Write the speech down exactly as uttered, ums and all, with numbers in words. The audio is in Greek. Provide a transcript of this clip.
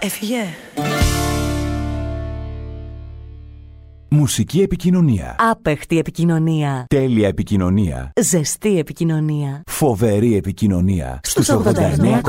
Έφυγε. Μουσική επικοινωνία. Άπεχτη επικοινωνία. Τέλεια επικοινωνία. Ζεστή επικοινωνία. Φοβερή επικοινωνία. Στους ογδόντα εννέα